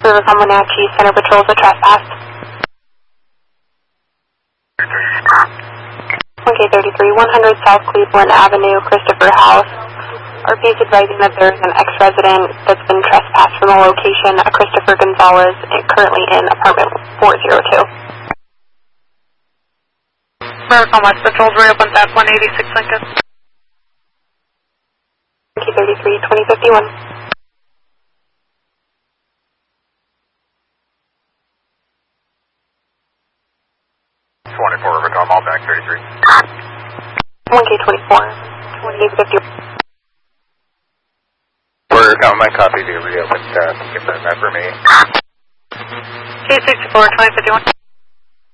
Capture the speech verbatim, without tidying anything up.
Rivercom Wenatchee, Center Patrol's a trespass. one K thirty-three, one hundred South Cleveland Avenue, Christopher House. R P is advising that there is an ex-resident that's been trespassed from a location, a Christopher Gonzalez, currently in apartment four oh two. Rivercom West Patrol, reopened at one eighty-six Lincoln. one K thirty-three, twenty fifty-one. twenty-four Rivercom, all back thirty-three. one K twenty-four, twenty fifty-one. Rivercom, my copy, do reopen, uh, confirm that for me. K sixty-four, twenty fifty-one.